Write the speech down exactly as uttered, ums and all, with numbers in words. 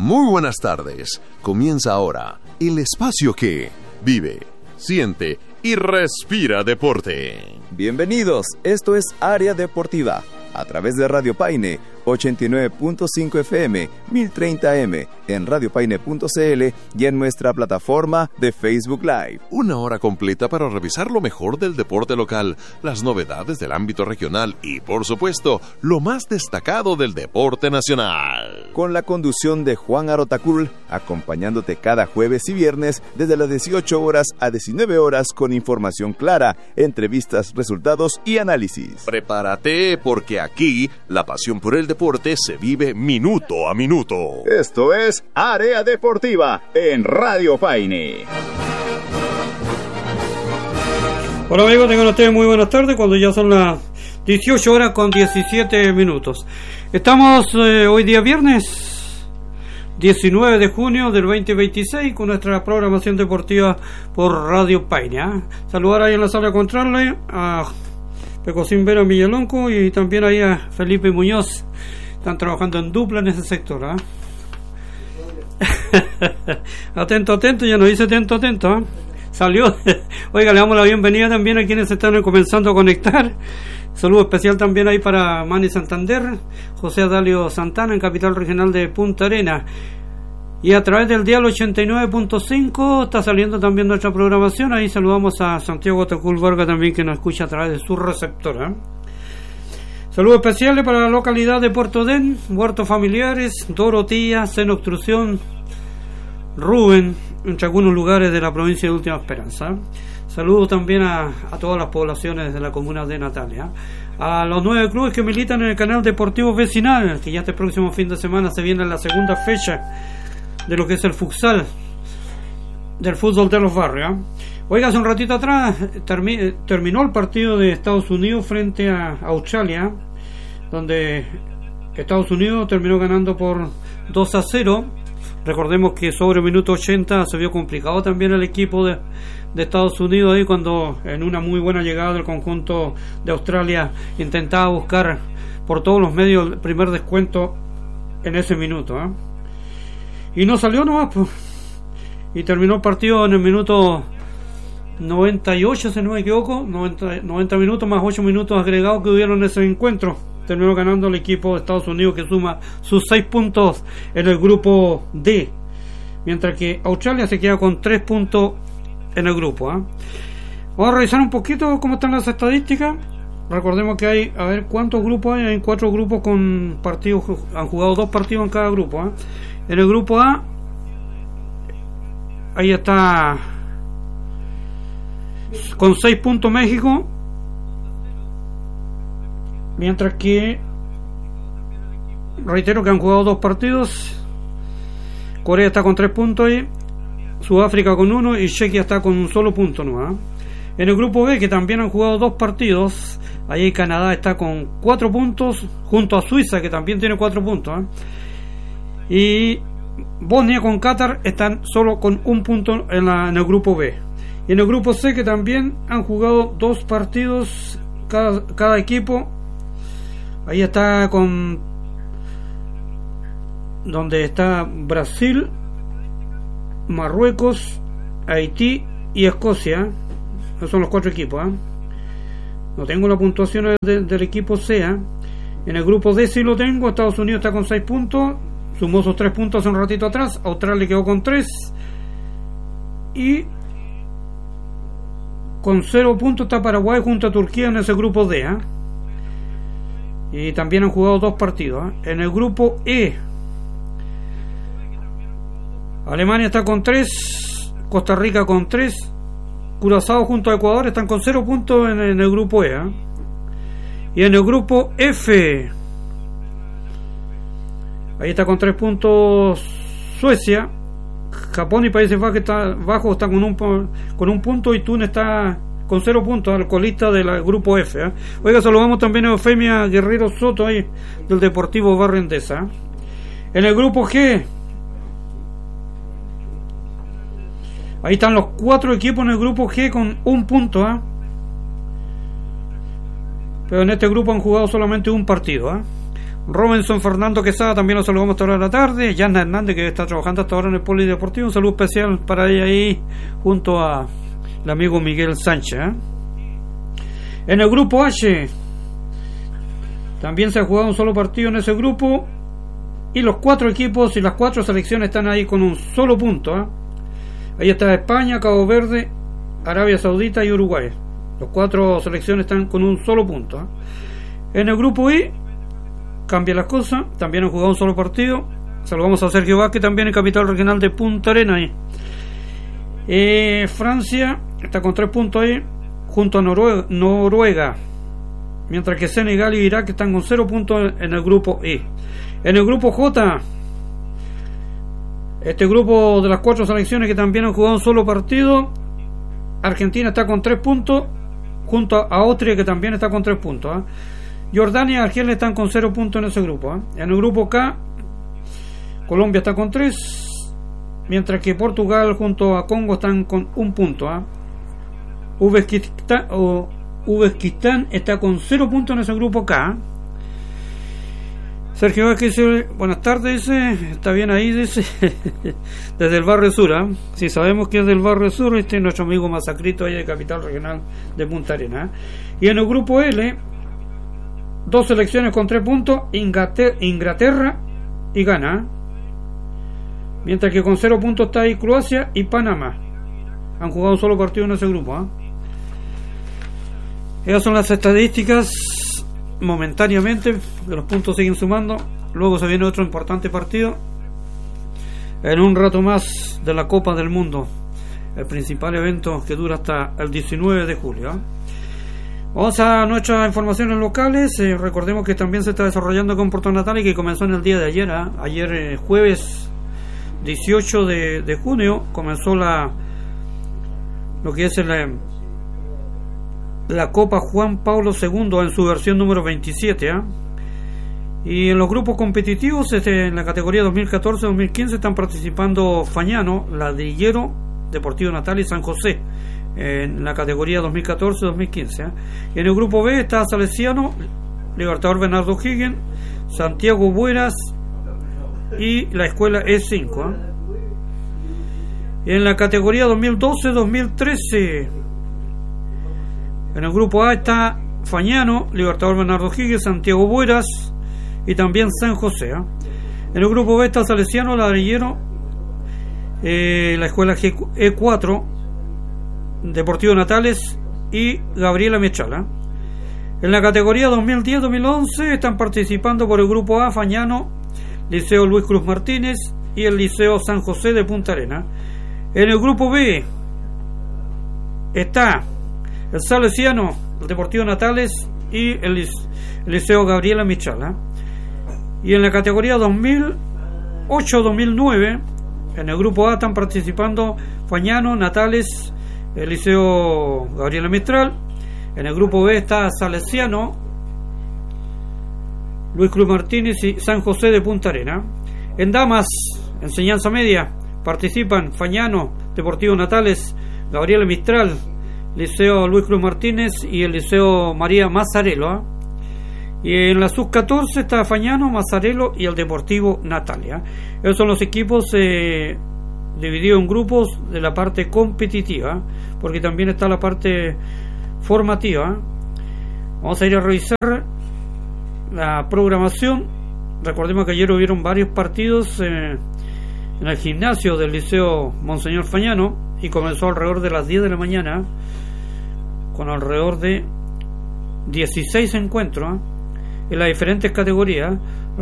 Muy buenas tardes. Comienza ahora el espacio que vive, siente y respira deporte. Bienvenidos, esto es Área Deportiva, a través de Radio Paine, ochenta y nueve punto cinco F M, mil treinta M, en radio paine punto c l y en nuestra plataforma de Facebook Live. Una hora completa para revisar lo mejor del deporte local, las novedades del ámbito regional y, por supuesto, lo más destacado del deporte nacional. Con la conducción de Juan Arotacul, acompañándote cada jueves y viernes desde las dieciocho horas a diecinueve horas con información clara, entrevistas, resultados y análisis. Prepárate porque aquí la pasión por el deporte se vive minuto a minuto. Esto es Área Deportiva en Radio Paine. Hola amigos, tengan ustedes muy buenas tardes cuando ya son las dieciocho horas con diecisiete minutos. Estamos eh, hoy día viernes diecinueve de junio del veinte veintiséis con nuestra programación deportiva por Radio Paine. ¿eh? Saludar ahí en la sala de controles a Pecosín Vera Villalonco y también ahí a Felipe Muñoz. Están trabajando en dupla en ese sector. ¿eh? Atento, atento, ya nos dice atento, atento. ¿eh? Salió. Oiga, le damos la bienvenida también a quienes están comenzando a conectar. Saludo especial también ahí para Manny Santander, José Adalio Santana en Capital Regional de Punta Arenas. Y a través del dial ochenta y nueve punto cinco está saliendo también nuestra programación. Ahí saludamos a Santiago Tacul Varga también, que nos escucha a través de su receptora. Saludos especiales para la localidad de Puerto Odén, Huertos Familiares, Dorotía, Seno Extrusión, Rubén, entre algunos lugares de la provincia de Última Esperanza. Saludos también a, a todas las poblaciones de la comuna de Natalia. A los nueve clubes que militan en el canal deportivo vecinal, que ya este próximo fin de semana se viene la segunda fecha de lo que es el futsal del fútbol de los barrios. ¿eh? Oiga, hace un ratito atrás termi- terminó el partido de Estados Unidos frente a Australia, donde Estados Unidos terminó ganando por dos a cero. Recordemos que sobre el minuto ochenta se vio complicado también el equipo de, de Estados Unidos ahí, cuando en una muy buena llegada del conjunto de Australia intentaba buscar por todos los medios el primer descuento en ese minuto. ¿eh? Y no salió nomás, pues. Y terminó el partido en el minuto noventa y ocho, si no me equivoco, noventa, noventa minutos más ocho minutos agregados que hubieron en ese encuentro. Terminó ganando el equipo de Estados Unidos, que suma sus seis puntos en el grupo D, mientras que Australia se queda con tres puntos en el grupo. ¿eh? Vamos a revisar un poquito cómo están las estadísticas. Recordemos que hay, a ver cuántos grupos hay, hay cuatro grupos con partidos, han jugado dos partidos en cada grupo. ¿eh? En el grupo A, ahí está con seis puntos México, mientras que, reitero que han jugado dos partidos. Corea está con tres puntos ahí, Sudáfrica con uno y Chequia está con un solo punto nomás. En el grupo B, que también han jugado dos partidos, ahí Canadá está con cuatro puntos, junto a Suiza, que también tiene cuatro puntos. ¿eh? Y Bosnia con Qatar están solo con un punto en, la, en el grupo B. Y en el grupo C, que también han jugado dos partidos cada, cada equipo, ahí está con donde está Brasil, Marruecos, Haití y Escocia. Esos son los cuatro equipos. ¿eh? No tengo la puntuación de, del equipo C. ¿eh? En el grupo D sí lo tengo. Estados Unidos está con seis puntos, sumó esos tres puntos hace un ratito atrás. Australia quedó con tres y con cero puntos está Paraguay junto a Turquía en ese grupo D. ¿eh? Y también han jugado dos partidos. ¿eh? En el grupo E, Alemania está con tres, Costa Rica con tres, Curazao junto a Ecuador están con cero puntos en, en el grupo E. ¿eh? Y en el grupo F, ahí está con tres puntos Suecia, Japón y Países Bajos está, Bajos están con un, con un punto y Túnez está con cero puntos, al colista del grupo F. ¿eh? Oiga, saludamos también a Eufemia Guerrero Soto ahí del Deportivo Barrio Endesa. ¿eh? En el grupo G, ahí están los cuatro equipos en el grupo G con un punto. ¿eh? Pero en este grupo han jugado solamente un partido. ¿eh? Robinson Fernando Quesada también lo saludamos a esta hora de la tarde. Yana Hernández, que está trabajando hasta ahora en el Polideportivo, un saludo especial para ella ahí junto a el amigo Miguel Sánchez, ¿eh? En el grupo H también se ha jugado un solo partido en ese grupo y los cuatro equipos y las cuatro selecciones están ahí con un solo punto, ¿eh? Ahí está España, Cabo Verde, Arabia Saudita y Uruguay. Los cuatro selecciones están con un solo punto, ¿eh? En el grupo I cambia las cosas, también han jugado un solo partido. Saludamos a Sergio Vázquez también en capital regional de Punta Arenas. Eh, Francia está con tres puntos ahí junto a Noruega, Noruega, mientras que Senegal y Irak están con cero puntos en el grupo I. En el grupo J, este grupo de las cuatro selecciones que también han jugado un solo partido, Argentina está con tres puntos junto a Austria, que también está con tres puntos, ¿eh? Jordania y Argelia están con cero puntos en ese grupo, ¿eh? En el grupo K, Colombia está con tres, mientras que Portugal junto a Congo están con un punto, ¿eh? Uzbekistán, o Uzbekistán está con cero puntos en ese grupo K. Sergio Vázquez dice, buenas tardes, dice, está bien ahí, dice, desde el barrio sur, ¿eh? Si sabemos que es del barrio sur, este es nuestro amigo Masacrito ahí de capital regional de Punta Arenas, ¿eh? Y en el grupo L, dos selecciones con tres puntos, Inglaterra, Inglaterra y Ghana, mientras que con cero puntos está ahí Croacia y Panamá. Han jugado un solo partido en ese grupo, ¿eh? Esas son las estadísticas momentáneamente, que los puntos siguen sumando. Luego se viene otro importante partido en un rato más de la Copa del Mundo, el principal evento que dura hasta el diecinueve de julio, ¿eh? Vamos a nuestras informaciones locales. Eh, recordemos que también se está desarrollando con Puerto Natal y que comenzó en el día de ayer, ¿eh? Ayer eh, jueves dieciocho de, de junio comenzó la lo que es la, la Copa Juan Pablo segundo en su versión número veintisiete, ¿eh? Y en los grupos competitivos, este, en la categoría dos mil catorce dos mil quince están participando Fañano, Ladrillero, Deportivo Natal y San José en la categoría dos mil catorce dos mil quince, ¿eh? Y en el grupo B está Salesiano, Libertador Bernardo Higgins, Santiago Bueras y la escuela E cinco, ¿eh? En la categoría dos mil doce dos mil trece, en el grupo A está Fañano, Libertador Bernardo Higgins, Santiago Bueras y también San José, ¿eh? En el grupo B está Salesiano, Ladrillero, eh, la escuela E cuatro, Deportivo Natales y Gabriela Mechala. En la categoría dos mil diez dos mil once están participando por el grupo A Fañano, Liceo Luis Cruz Martínez y el Liceo San José de Punta Arenas. En el grupo B está el Salesiano, el Deportivo Natales y el Liceo Gabriela Mechala. Y en la categoría dos mil ocho dos mil nueve, en el grupo A están participando Fañano, Natales, el Liceo Gabriela Mistral. En el grupo B está Salesiano, Luis Cruz Martínez y San José de Punta Arenas. En damas, enseñanza media, participan Fañano, Deportivo Natales, Gabriela Mistral, Liceo Luis Cruz Martínez y el Liceo María Mazzarello, ¿eh? Y en la sub catorce está Fañano, Mazzarello y el Deportivo Natalia. Esos son los equipos eh, divididos en grupos de la parte competitiva, porque también está la parte formativa. Vamos a ir a revisar la programación. Recordemos que ayer hubieron varios partidos eh, en el gimnasio del Liceo Monseñor Fañano y comenzó alrededor de las diez de la mañana con alrededor de dieciséis encuentros, ¿eh? En las diferentes categorías.